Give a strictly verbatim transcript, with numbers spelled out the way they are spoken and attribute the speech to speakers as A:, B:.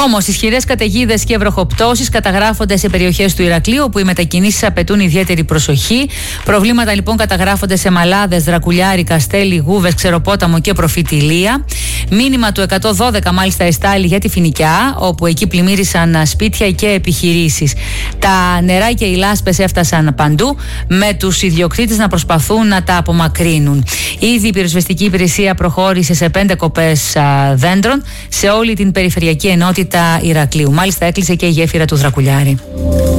A: Όμως, ισχυρές καταιγίδες και βροχοπτώσεις καταγράφονται σε περιοχές του Ηρακλείου, όπου οι μετακινήσεις απαιτούν ιδιαίτερη προσοχή. Προβλήματα λοιπόν καταγράφονται σε Μαλάδες, Δρακουλιάρη, Καστέλη, Γούβες, Ξεροπόταμο και Προφητηλία. Μήνυμα του εκατόν δώδεκα μάλιστα εστάλει για τη Φοινικιά, όπου εκεί πλημμύρισαν σπίτια και επιχειρήσεις. Τα νερά και οι λάσπες έφτασαν παντού, με τους ιδιοκτήτες να προσπαθούν να τα απομακρύνουν. Ήδη η πυροσβεστική υπηρεσία προχώρησε σε πέντε κοπές α, δέντρων σε όλη την περιφερειακή ενότητα Ηρακλείου. Μάλιστα έκλεισε και η γέφυρα του Δρακουλιάρη.